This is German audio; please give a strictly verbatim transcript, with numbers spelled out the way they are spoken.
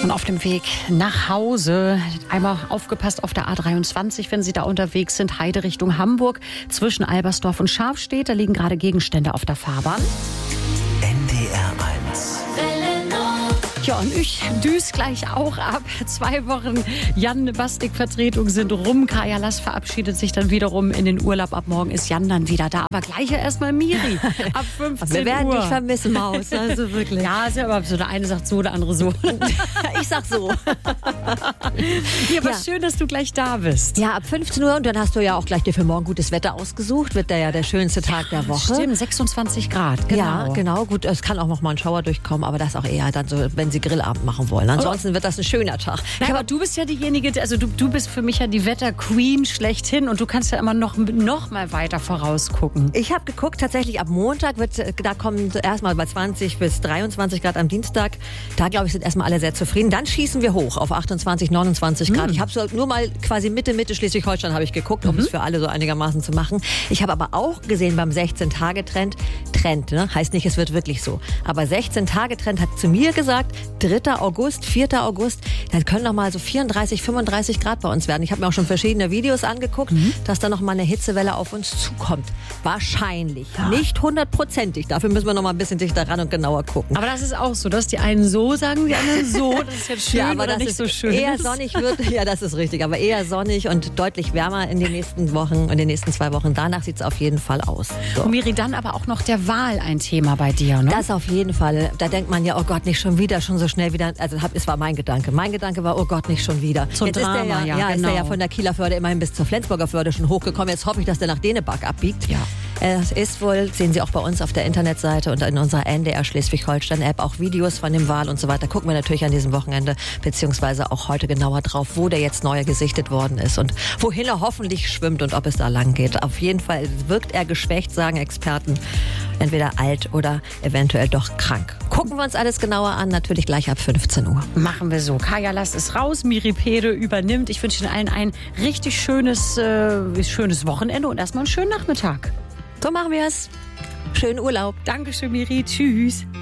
Und auf dem Weg nach Hause einmal aufgepasst auf der A dreiundzwanzig, wenn Sie da unterwegs sind, Heide Richtung Hamburg. Zwischen Albersdorf und Scharfstedt, da liegen gerade Gegenstände auf der Fahrbahn. N D R eins. Ja, und ich düse gleich auch ab. Zwei Wochen Jan-Bastik-Vertretung sind rum. Kaya Lass verabschiedet sich dann wiederum in den Urlaub. Ab morgen ist Jan dann wieder da. Aber gleich erstmal Miri. Ab fünfzehn Uhr. Wir werden dich vermissen, Maus. Also wirklich. Ja, ist ja aber so, der eine sagt so, der andere so. Ich sag so. Ja, aber Ja. schön, dass du gleich da bist. Ja, ab fünfzehn Uhr und dann hast du ja auch gleich dir für morgen gutes Wetter ausgesucht. Wird da ja der schönste Tag der Woche. Stimmt, sechsundzwanzig Grad, genau. Ja, genau. Gut, es kann auch noch mal ein Schauer durchkommen, aber das auch eher dann so, wenn sie Grillabend machen wollen. Ansonsten wird das ein schöner Tag. Nein, aber du bist ja diejenige, also du, du bist für mich ja die Wetter-Queen schlechthin und du kannst ja immer noch, noch mal weiter vorausgucken. Ich habe geguckt, tatsächlich ab Montag wird, da kommen erstmal bei zwanzig bis dreiundzwanzig Grad am Dienstag. Da, glaube ich, sind erstmal alle sehr zufrieden. Dann schießen wir hoch auf achtundzwanzig, neunundzwanzig Grad. Ich habe so nur mal quasi Mitte, Mitte Schleswig-Holstein habe ich geguckt, um es für alle so einigermaßen zu machen. Ich habe aber auch gesehen beim sechzehn-Tage-Trend, Trend, ne? Heißt nicht, es wird wirklich so. Aber sechzehn-Tage-Trend hat zu mir gesagt, dritter August, vierter August, dann können noch mal so vierunddreißig, fünfunddreißig Grad bei uns werden. Ich habe mir auch schon verschiedene Videos angeguckt, mhm. dass da noch mal eine Hitzewelle auf uns zukommt. Wahrscheinlich. Ja. Nicht hundertprozentig. Dafür müssen wir noch mal ein bisschen dichter ran und genauer gucken. Aber das ist auch so, dass die einen so sagen, die anderen so. Das ist jetzt schön ja, aber oder das nicht ist so schön. Eher sonnig wird, ja, das ist richtig, aber eher sonnig und deutlich wärmer in den nächsten Wochen, in den nächsten zwei Wochen. Danach sieht es auf jeden Fall aus. So. Und Miri, dann aber auch noch der Wahl ein Thema bei dir, ne? Das auf jeden Fall. Da denkt man ja, oh Gott, nicht schon wieder, schon so schnell wieder. Also es war mein Gedanke. Mein Gedanke war, oh Gott, nicht schon wieder. Zum Jetzt Drama, ist der ja, ja, ja, genau. ist der ja von der Kieler Förde immerhin bis zur Flensburger Förde schon hochgekommen. Jetzt hoffe ich, dass der nach Dänemark abbiegt. Ja. Es ist wohl, sehen Sie auch bei uns auf der Internetseite und in unserer N D R Schleswig-Holstein-App auch Videos von dem Wal und so weiter. Gucken wir natürlich an diesem Wochenende, beziehungsweise auch heute genauer drauf, wo der jetzt neu gesichtet worden ist und wohin er hoffentlich schwimmt und ob es da lang geht. Auf jeden Fall wirkt er geschwächt, sagen Experten. Entweder alt oder eventuell doch krank. Gucken wir uns alles genauer an, natürlich gleich ab fünfzehn Uhr. Machen wir so. Kaya Lass ist raus, Miri Pede übernimmt. Ich wünsche Ihnen allen ein richtig schönes, äh, schönes Wochenende und erstmal einen schönen Nachmittag. So machen wir es. Schönen Urlaub. Dankeschön, Miri. Tschüss.